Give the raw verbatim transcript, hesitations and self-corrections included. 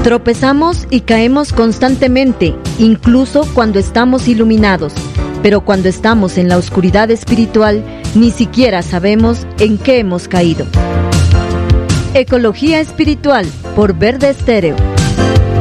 Tropezamos y caemos constantemente, incluso cuando estamos iluminados, pero cuando estamos en la oscuridad espiritual, ni siquiera sabemos en qué hemos caído. Ecología Espiritual, por Verde Estéreo.